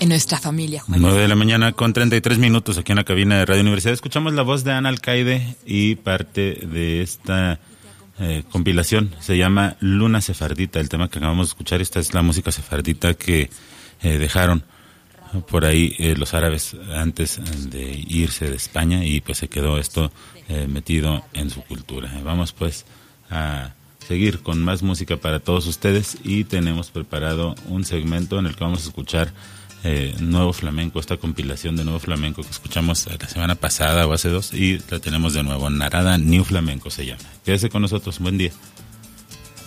en nuestra familia, Juan. 9 de la mañana con 33 minutos aquí en la cabina de Radio Universidad. Escuchamos la voz de Ana Alcaide y parte de esta compilación. Se llama Luna Sefardita, el tema que acabamos de escuchar. Esta es la música sefardita que dejaron por ahí los árabes antes de irse de España, y pues se quedó esto metido en su cultura. Vamos pues a seguir con más música para todos ustedes, y tenemos preparado un segmento en el que vamos a escuchar Nuevo Flamenco, esta compilación de Nuevo Flamenco que escuchamos la semana pasada o hace 2, y la tenemos de nuevo. Narada New Flamenco se llama. Quédese con nosotros, buen día.